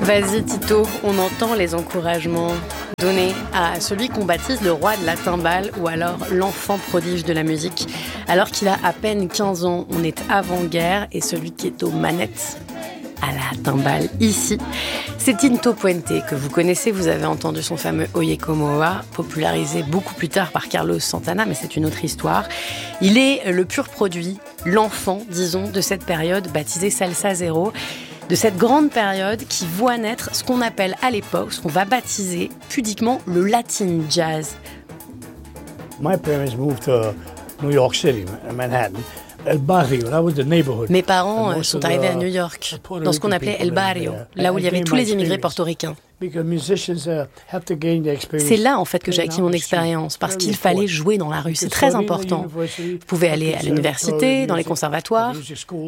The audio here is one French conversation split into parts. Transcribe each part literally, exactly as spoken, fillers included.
Vas-y Tito, on entend les encouragements donnés à celui qu'on baptise le roi de la timbale ou alors l'enfant prodige de la musique. Alors qu'il a à peine quinze ans, on est avant-guerre et celui qui est aux manettes à la timbale ici, c'est Tinto Puente que vous connaissez, vous avez entendu son fameux Oye Como Va, popularisé beaucoup plus tard par Carlos Santana, mais c'est une autre histoire. Il est le pur produit, l'enfant, disons, de cette période baptisée Salsa Zero, de cette grande période qui voit naître ce qu'on appelle à l'époque, ce qu'on va baptiser pudiquement le Latin Jazz. My parents moved to New York City, Manhattan. El Barrio, that was the neighborhood. Mes parents sont arrivés à New York, dans ce qu'on appelait El Barrio, là où il y avait tous les immigrés portoricains. C'est là en fait que j'ai acquis mon expérience, parce qu'il fallait jouer dans la rue, c'est très important. Vous pouvez aller à l'université, dans les conservatoires,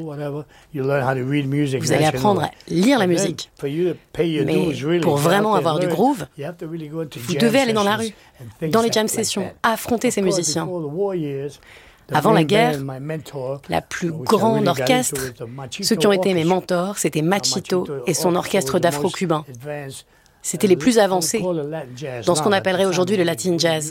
vous allez apprendre à lire la musique. Mais pour vraiment avoir du groove, vous devez aller dans la rue, dans les jam sessions, affronter ces musiciens. Avant la guerre, la plus grande orchestre, ceux qui ont été mes mentors, c'était Machito et son orchestre d'afro-cubains. C'était les plus avancés dans ce qu'on appellerait aujourd'hui le Latin Jazz.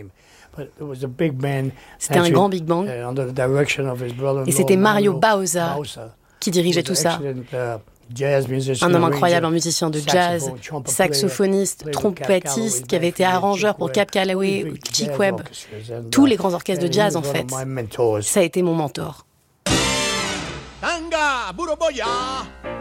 C'était un grand big band et c'était Mario Bauza qui dirigeait tout ça. Un homme incroyable, un musicien de jazz, saxophoniste, trompettiste, qui avait été arrangeur pour Cab Calloway ou Chick Webb. Tous les grands orchestres de jazz, en fait. Ça a été mon mentor. Tanga, Buroboya.